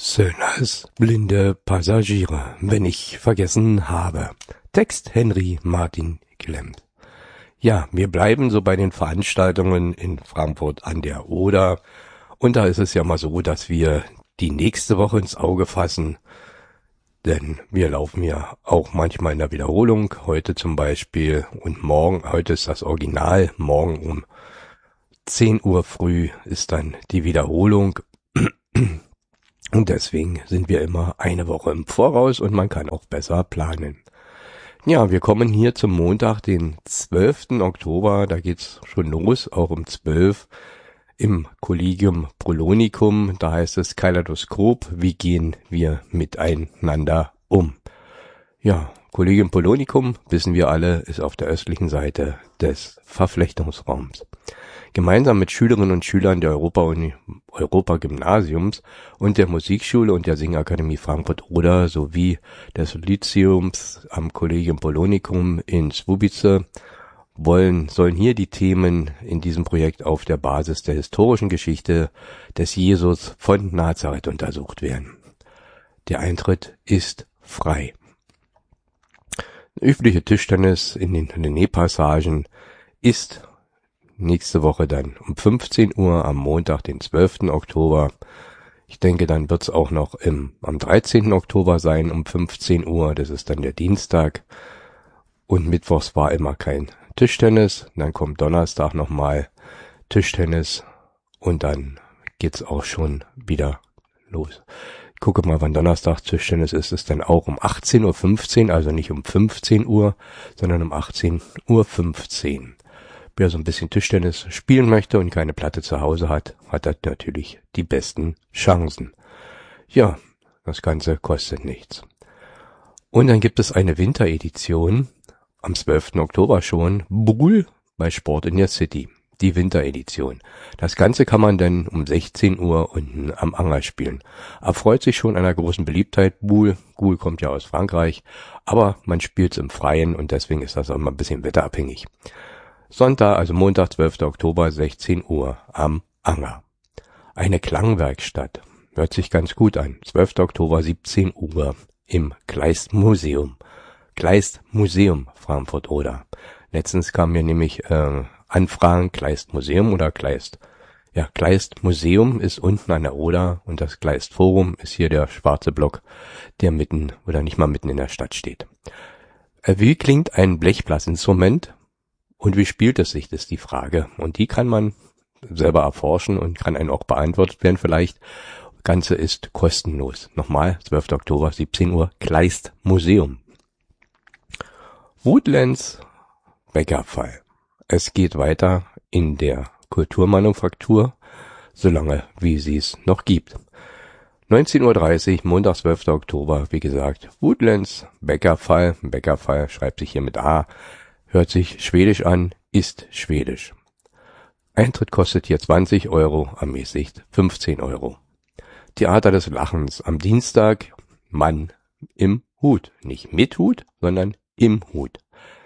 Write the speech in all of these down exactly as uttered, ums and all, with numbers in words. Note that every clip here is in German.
Söhners blinde Passagiere, wenn ich vergessen habe. Text Henry Martin Klemmt. Ja, wir bleiben so bei den Veranstaltungen in Frankfurt an der Oder. Und da ist es ja mal so, dass wir die nächste Woche ins Auge fassen. Denn wir laufen ja auch manchmal in der Wiederholung. Heute zum Beispiel und morgen, heute ist das Original, morgen um zehn Uhr früh ist dann die Wiederholung. Und deswegen sind wir immer eine Woche im Voraus und man kann auch besser planen. Ja, wir kommen hier zum Montag, den zwölften Oktober. Da geht's schon los, auch um zwölf im Collegium Prolonicum. Da heißt es Kaleidoskop. Wie gehen wir miteinander um? Ja, Collegium Prolonicum, wissen wir alle, ist auf der östlichen Seite des Verflechtungsraums. Gemeinsam mit Schülerinnen und Schülern der Europa-Uni, Europa-Gymnasiums und der Musikschule und der Singakademie Frankfurt-Oder sowie des Lyzeums am Collegium Prolonicum in Słubice wollen, sollen hier die Themen in diesem Projekt auf der Basis der historischen Geschichte des Jesus von Nazareth untersucht werden. Der Eintritt ist frei. Übliche Tischtennis in den René-Passagen ist nächste Woche dann um fünfzehn Uhr am Montag, den zwölften Oktober. Ich denke, dann wird's auch noch im, am dreizehnten Oktober sein um fünfzehn Uhr. Das ist dann der Dienstag. Und mittwochs war immer kein Tischtennis. Dann kommt Donnerstag nochmal Tischtennis. Und dann geht's auch schon wieder los. Ich gucke mal, wann Donnerstag Tischtennis ist. Es dann auch um achtzehn Uhr fünfzehn, also nicht um fünfzehn Uhr, sondern um achtzehn Uhr fünfzehn. Wer so ein bisschen Tischtennis spielen möchte und keine Platte zu Hause hat, hat er natürlich die besten Chancen. Ja, das Ganze kostet nichts. Und dann gibt es eine Winteredition am zwölften Oktober schon, Buhl bei Sport in der City, die Winteredition. Das Ganze kann man dann um sechzehn Uhr unten am Anger spielen. Erfreut sich schon einer großen Beliebtheit. Buhl, Buhl kommt ja aus Frankreich, aber man spielt es im Freien und deswegen ist das auch mal ein bisschen wetterabhängig. Sonntag, also Montag, zwölften Oktober, sechzehn Uhr am Anger. Eine Klangwerkstatt. Hört sich ganz gut an. zwölften Oktober, siebzehn Uhr im Kleist Museum. Kleist Museum Frankfurt-Oder. Letztens kamen mir nämlich äh, Anfragen, Kleist Museum oder Kleist. Ja, Kleist Museum ist unten an der Oder und das Kleist Forum ist hier der schwarze Block, der mitten oder nicht mal mitten in der Stadt steht. Äh, wie klingt ein Blechblasinstrument? Und wie spielt es sich, das ist die Frage. Und die kann man selber erforschen und kann einem auch beantwortet werden vielleicht. Das Ganze ist kostenlos. Nochmal, zwölften Oktober, siebzehn Uhr, Kleist Museum. Woodlands Bäckerfall. Es geht weiter in der Kulturmanufaktur, solange wie sie es noch gibt. neunzehn Uhr dreißig, Montag, zwölften Oktober, wie gesagt, Woodlands Bäckerfall. Bäckerfall schreibt sich hier mit A. Hört sich schwedisch an, ist schwedisch. Eintritt kostet hier zwanzig Euro, ermäßigt fünfzehn Euro. Theater des Lachens am Dienstag, Mann im Hut. Nicht mit Hut, sondern im Hut.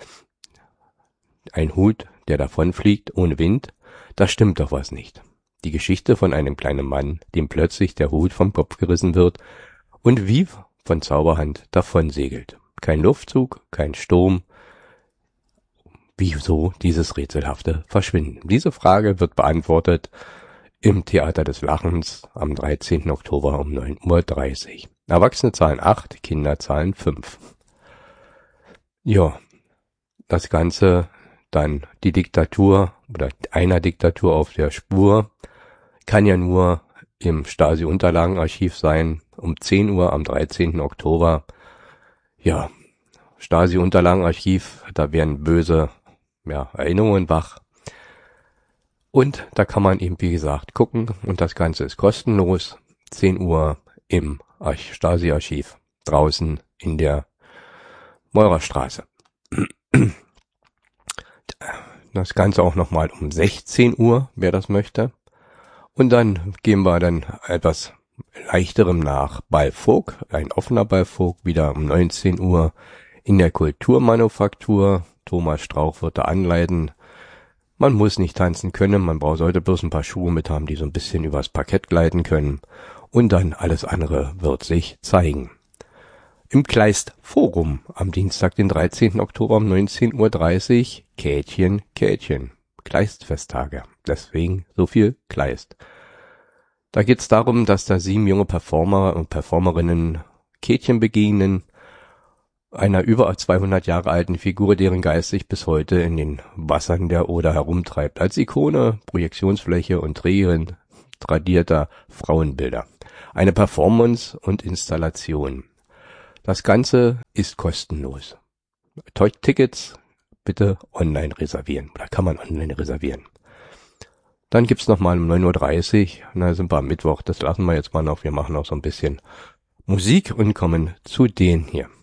Ein Hut, der davonfliegt ohne Wind, da stimmt doch was nicht. Die Geschichte von einem kleinen Mann, dem plötzlich der Hut vom Kopf gerissen wird und wie von Zauberhand davonsegelt. Kein Luftzug, kein Sturm. Wieso dieses rätselhafte Verschwinden? Diese Frage wird beantwortet im Theater des Lachens am dreizehnten Oktober um neun Uhr dreißig. Erwachsene zahlen acht, Kinder zahlen fünf. Ja, das Ganze dann die Diktatur oder einer Diktatur auf der Spur kann ja nur im Stasi-Unterlagenarchiv sein um zehn Uhr am dreizehnten Oktober. Ja, Stasi-Unterlagenarchiv, da werden böse ja, Erinnerungen wach. Und da kann man eben, wie gesagt, gucken. Und das Ganze ist kostenlos. zehn Uhr im Stasi-Archiv draußen in der Meurerstraße. Das Ganze auch nochmal um sechzehn Uhr, wer das möchte. Und dann gehen wir dann etwas leichterem nach Ballfolk, ein offener Ballfolk, wieder um neunzehn Uhr in der Kulturmanufaktur. Thomas Strauch wird da anleiten. Man muss nicht tanzen können, man braucht, sollte bloß ein paar Schuhe mit haben, die so ein bisschen übers Parkett gleiten können. und dann alles andere wird sich zeigen. Im Kleist Forum am Dienstag, den dreizehnten Oktober um neunzehn Uhr dreißig, Kätchen, Kätchen, Kleist-Festtage. Deswegen so viel Kleist. Da geht's darum, dass da sieben junge Performer und Performerinnen Kätchen begegnen, einer über zweihundert Jahre alten Figur, deren Geist sich bis heute in den Wassern der Oder herumtreibt, als Ikone, Projektionsfläche und Trägerin tradierter Frauenbilder. Eine Performance und Installation. Das Ganze ist kostenlos. Tickets bitte online reservieren, oder kann man online reservieren. Dann gibt's nochmal um neun Uhr dreißig, na sind wir am Mittwoch, das lassen wir jetzt mal noch, wir machen noch so ein bisschen Musik und kommen zu denen hier.